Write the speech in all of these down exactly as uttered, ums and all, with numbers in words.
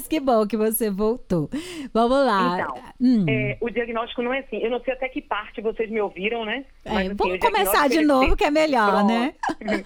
Mas que bom que você voltou. Vamos lá. Então, hum. é, o diagnóstico não é assim. Eu não sei até que parte vocês me ouviram, né? Mas, é, assim, vamos começar de novo, feito... que é melhor, Pronto. né?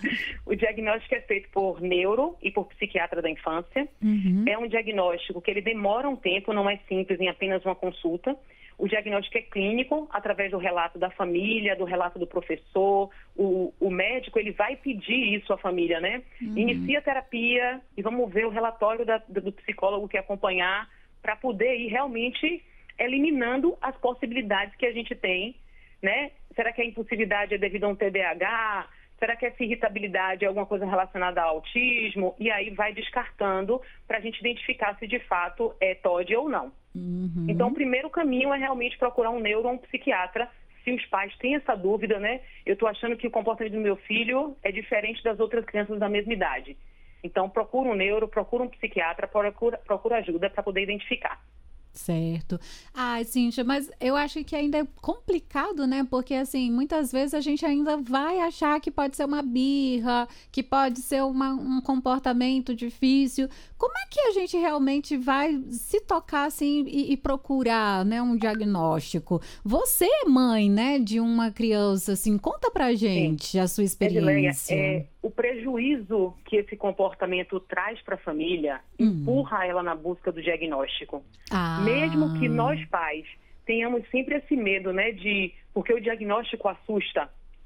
O diagnóstico é feito por neuro e por psiquiatra da infância. Uhum. É um diagnóstico que ele demora um tempo, não é simples em apenas uma consulta. O diagnóstico é clínico, através do relato da família, do relato do professor. O, o médico, ele vai pedir isso à família, né? Uhum. Inicia a terapia e vamos ver o relatório da, do psicólogo que acompanhar para poder ir realmente eliminando as possibilidades que a gente tem, né? Será que a impulsividade é devido a um T D A H? Será que essa irritabilidade é alguma coisa relacionada ao autismo? E aí vai descartando para a gente identificar se de fato é T O D ou não. Uhum. Então, o primeiro caminho é realmente procurar um neuro ou um psiquiatra, se os pais têm essa dúvida, né? Eu estou achando que o comportamento do meu filho é diferente das outras crianças da mesma idade. Então, procura um neuro, procura um psiquiatra, procura, procura ajuda para poder identificar. Certo. Ai, Cíntia, mas eu acho que ainda é complicado, né? Porque, assim, muitas vezes a gente ainda vai achar que pode ser uma birra, que pode ser uma, um comportamento difícil. Como é que a gente realmente vai se tocar, assim, e, e procurar, né, um diagnóstico? Você é mãe, né, de uma criança, assim, conta pra gente Sim. a sua experiência. Edileia, é, o prejuízo que esse comportamento traz para a família hum. empurra ela na busca do diagnóstico. Ah. Mesmo que nós pais tenhamos sempre esse medo, né, de porque o diagnóstico assusta.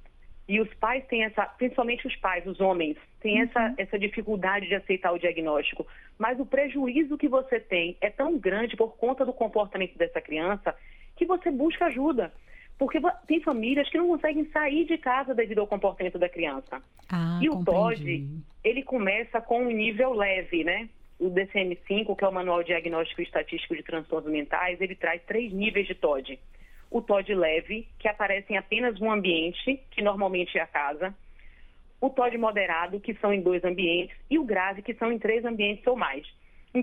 E os pais têm essa, principalmente os pais, os homens, têm uhum. essa, essa dificuldade de aceitar o diagnóstico. Mas o prejuízo que você tem é tão grande por conta do comportamento dessa criança que você busca ajuda. Porque tem famílias que não conseguem sair de casa devido ao comportamento da criança. Ah, e o compreendi. T O D, ele começa com um nível leve, né? O D C M cinco, que é o Manual Diagnóstico e Estatístico de Transtornos Mentais, ele traz três níveis de T O D. O T O D leve, que aparece em apenas um ambiente, que normalmente é a casa. O T O D moderado, que são em dois ambientes. E o grave, que são em três ambientes ou mais.